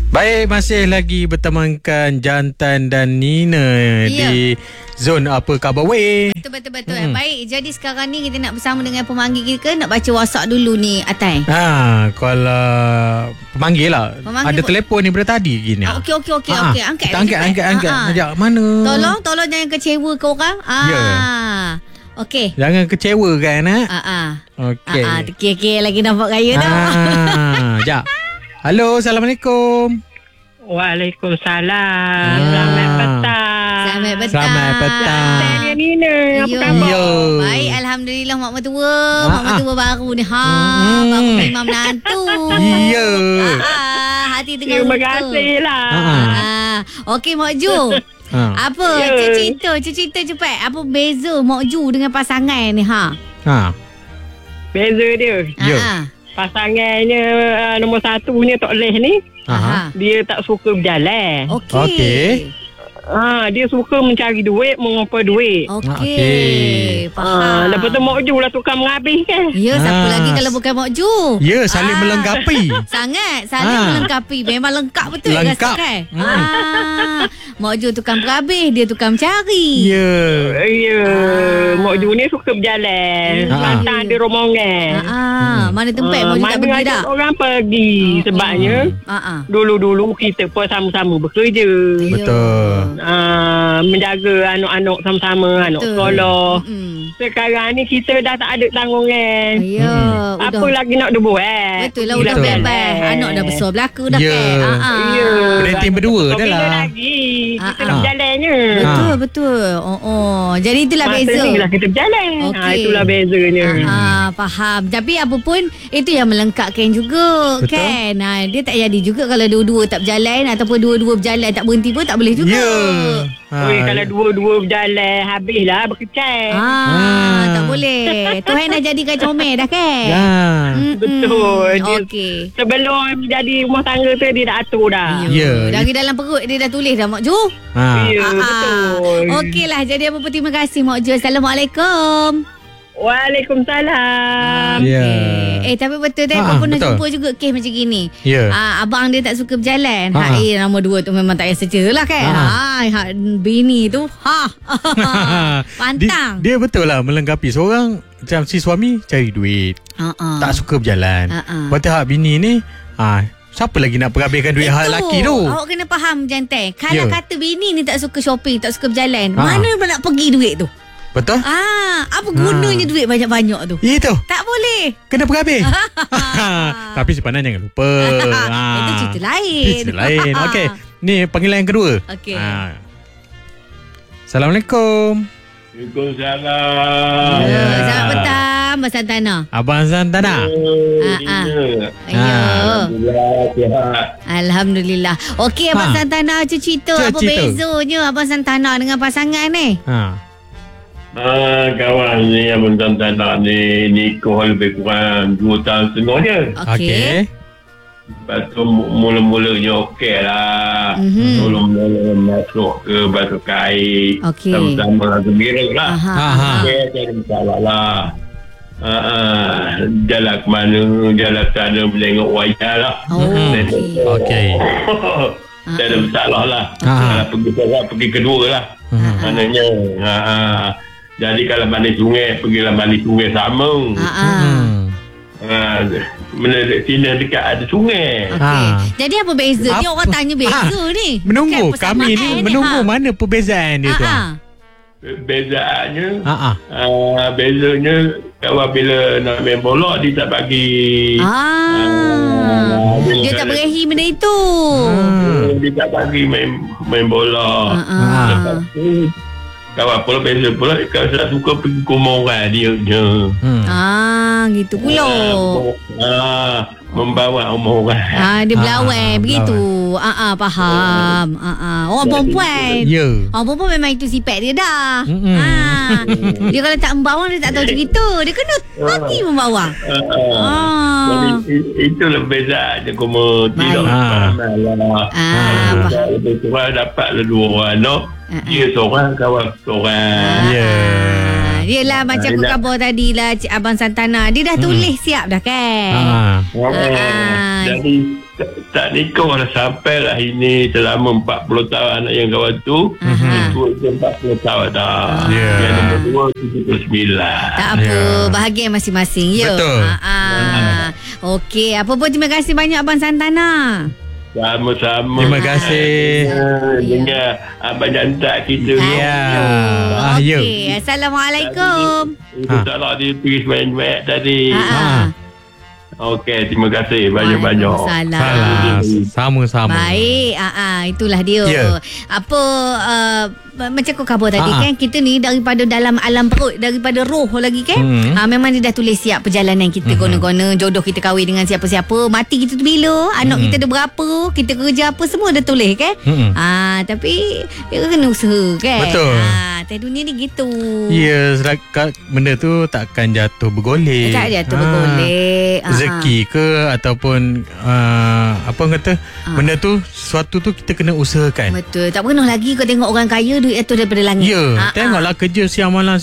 Baik, masih lagi bertemankan Jantan dan Nina di Zon Apa Khabar Weh. Betul. Baik, jadi sekarang ni kita nak bersama dengan pemanggil kita. Nak baca WhatsApp dulu ni, Atai. Kalau pemanggil lah. Ada telefon ni daripada tadi gini. Okey. Angkat. Sekejap, mana? Tolong jangan kecewa ke orang. Okey. Jangan kecewa kan, Okey. Okey, lagi nampak raya tau. Sekejap. Halo, Assalamualaikum. Waalaikumsalam. Selamat petang. Selamat petang. Saya Nina. Apa khabar? Baik, Alhamdulillah. Mak mertua. Mak mertua baru ni. Baru terima menantu. Ya. Hati tengah luka. Terima kasih lah. Okey, Mak Ju. Apa? Cerita cepat. Apa beza Mak Ju dengan pasangan ni? Beza dia. Pasangannya nombor satunya Tok Leh ni. Dia tak suka berjalan. Okey. Dia suka mencari duit, mengumpa duit. Okey. Faham. Lepas tu Mak Ju lah tukar menghabis kan. Ya, siapa lagi kalau bukan Mak Ju? Ya, saling melengkapi. Saling melengkapi. Memang lengkap betul. Lengkap. Kan? Mak Ju tukang berhabis, dia tukang mencari. Ya. Mak Ju ni suka berjalan. Mantan dia rombongan. Mana tempat Mak Ju tak pergi dah? Orang pergi. Sebabnya dulu-dulu kita pun sama-sama bekerja. Betul. Menjaga anak-anak sama-sama, anak sekolah. Sekarang ni kita dah tak ada tanggungan. Apa lagi nak dia buat? Betul lah, udah bebas. Anak dah besar berlaku dah kan. Berhenti berdua dah lah. Lagi kita nak berjalannya. Betul. Jadi itulah beza. Masa ni lah kita berjalan. Itulah bezanya. Faham. Tapi apa pun itu yang melengkapkan juga. Betul. Kan. Dia tak jadi juga kalau dua-dua tak berjalan ataupun dua-dua berjalan tak berhenti pun tak boleh juga. Kalau dua-dua berjalan habislah berkecai. Tak boleh. Tuhan dah jadikan comel dah kan. Betul. Okey. Sebelum jadi rumah tangga tu dia dah atur dah. Dari dalam perut dia dah tulis dah Mak Ju. Betul. Okeylah, jadi apa pun terima kasih Mak Ju. Assalamualaikum. Waalaikumsalam. Tapi betul tak? Kau pernah jumpa juga kes macam gini. Abang dia tak suka berjalan. Nombor 2 tu memang tak payah cerita lah kan. Bini tu pantang. Dia betul lah melengkapi seorang. Macam si suami cari duit, tak suka berjalan. Lepas tu bini ni siapa lagi nak perhabiskan duit hal lelaki tu? Awak kena faham Jantai. Kalau kata bini ni tak suka shopping, tak suka berjalan, mana nak pergi duit tu? Betul? Apa gunanya duit banyak-banyak tu? Itu tak boleh. Kena berhabis. Tapi sebenarnya jangan lupa. Itu cerita lain. Okey, ni panggilan yang kedua. Okey. Assalamualaikum. Waalaikumsalam. Selamat petang Abang Santana. Abang Santana. Alhamdulillah. Okey, Abang Santana cerita apa bezanya Abang Santana dengan pasangan ni? Kawan ni Abang Santana ni nikah lebih kurang 2 tahun setengah je. Okey. Lepas tu mula-mulanya okey lah. Mula-mula masuk ke batu kait. Sama-sama gembira lah. Okey, tak ada masalah lah. Jalan ke mana, jalan ke sana menengok wayang lah. Okey. Tak ada masalah lah. Kalau pergi kedua lah. Maknanya jadi kalau mandi sungai, pergilah mandi sungai sama. Mana sini dekat ada sungai. Jadi apa beza? Ni orang tanya beza ni. Menunggu kami ni menunggu mana perbezaan dia tu. Bezaannya bezanya kalau bila nak main bola dia tak bagi. Dia tak berehi benda itu. Dia tak bagi main bola. Lepas tu kalau apa beza pula kalau saya suka pergi ke rumah orang dia je. Gitu pula. Membawa rumah orang. Dia berlawan begitu. Faham. Orang perempuan. Orang perempuan memang itu sifat dia dah. Dia kalau tak membawa dia tak tahu cerita. Dia kena mati membawa. Jadi itulah beza je kuma tidak lah. Lebih kurang dapatlah 2 orang anak. Dia seorang, kawan seorang. Yelah macam aku khabar tadi lah Abang Santana. Dia dah tulis siap dah kan. tak nikah dah sampai lah ini selama 40 tahun anak yang kawan tu. Itu 40 tahun dah. Yang nombor 2 79. Tak apa, bahagian masing-masing. Betul. Okey, apa pun terima kasih banyak Abang Santana. Sama-sama. Terima kasih. Dengan Abang Jantak kita. Okey, Assalamualaikum. Itu salah dia tulis banyak tadi. Okey, terima kasih banyak-banyak. Salam. Sama-sama. Baik, itulah dia. Apa macam kau khabar tadi kan, kita ni daripada dalam alam perut, daripada roh lagi kan. Memang dia dah tulis siap perjalanan kita, gona-gona jodoh kita kahwin dengan siapa-siapa, mati kita tu bila, anak kita ada berapa, kita kerja apa, semua dah tulis kan. Tapi dia kena usaha kan. Betul. Atas dunia ni gitu. Ya, benda tu takkan jatuh bergolek. Tak jatuh bergolek. Rezeki ke ataupun apa kata, benda tu sesuatu tu kita kena usahakan. Betul. Tak pernah lagi kau tengok orang kaya duit jatuh daripada langit. Tengoklah kerja siang malam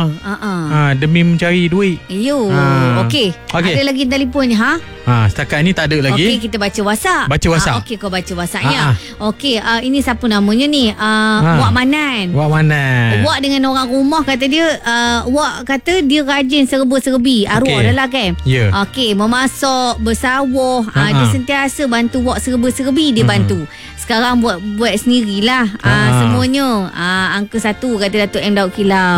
demi mencari duit. Okey. Ada lagi telefon ni setakat ni tak ada lagi. Okey, kita baca WhatsApp. Okey, kau baca WhatsAppnya. Okey, ini siapa namanya ni? Wak Manan. Wak dengan orang rumah kata dia, Wak kata dia rajin serba-serbi arwah adalah kan. Okey, memasak, bersawah, dia sentiasa bantu Wak serba-serbi, dia bantu. Sekarang buat sendirilah semuanya. Angka 1 kata Datuk M. Daud Kilau.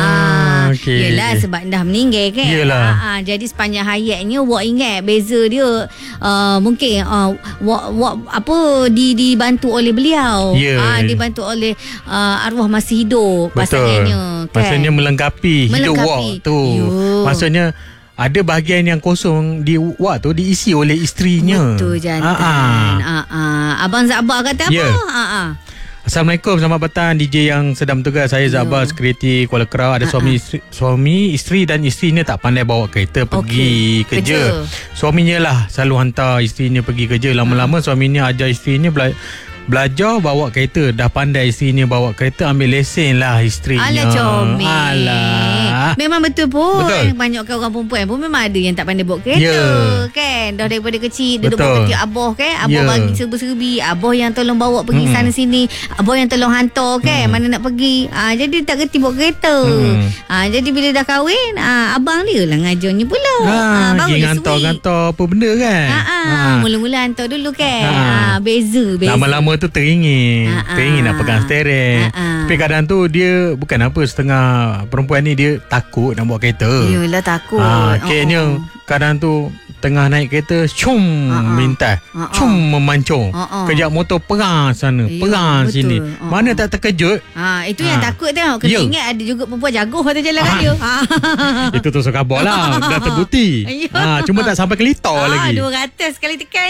Yelah, sebab dah meninggal kan. Jadi sepanjang hayatnya Wak ingat beza dia, mungkin Wak apa dibantu oleh beliau. Dibantu oleh arwah masih hidup. Pasangannya kan. Maksudnya melengkapi hidup Wak tu. Maksudnya ada bahagian yang kosong di Wak tu diisi oleh isterinya. Betul, jantan. Abang Zabar kata apa? Assalamualaikum, selamat petang DJ yang sedang bertugas. Saya Zabar, sekuriti Kuala Kerau. Ada suami, isteri dan isterinya tak pandai bawa kereta pergi kerja. Suaminya lah selalu hantar isterinya pergi kerja. Lama-lama suaminya ajar isterinya belajar bawa kereta. Dah pandai isterinya bawa kereta, ambil lesen lah isterinya. Alah, comel. Memang betul pun. Banyak orang perempuan pun memang ada yang tak pandai bawa kereta kan. Dah daripada kecil duduk bawa kereta abah kan. Abah bagi serba-serbi, abah yang tolong bawa pergi sana sini, abah yang tolong hantar kan mana nak pergi. Jadi tak kerti bawa kereta. Jadi bila dah kahwin, abang dia lah ngajarnya pula. Pergi hantar-hantar apa benda kan. Mula-mula hantar dulu kan. Beza. Lama-lama tu teringin nak pegang steering. Tapi kadang tu dia bukan apa, setengah perempuan ni dia takut nak bawa kereta. Yelah, takut. Kayaknya kadang tu tengah naik kereta minta memancung. Kejap motor perang sana, perang sini. Mana tak terkejut. Itu yang takut tengok. Kena ingat ada juga perempuan jago atas jalan raya. Itu tu khabar lah. Dah terbukti. Cuma tak sampai ke litar lagi. 200 sekali tekan.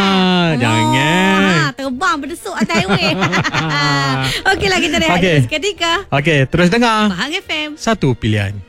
Jangan. Terbang berdesuk atas highway. Okeylah, kita rehat seketika. Okey, terus dengar Bahang FM. Satu Pilihan.